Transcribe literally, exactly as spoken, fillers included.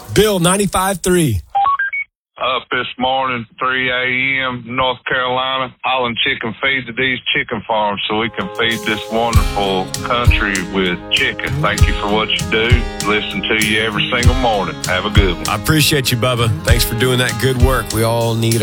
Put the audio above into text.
Bill, ninety-five three. Up this morning, three a.m., North Carolina, hauling chicken feed to these chicken farms so we can feed this wonderful country with chicken. Thank you for what you do. Listen to you every single morning. Have a good one. I appreciate you, Bubba. Thanks for doing that good work. We all need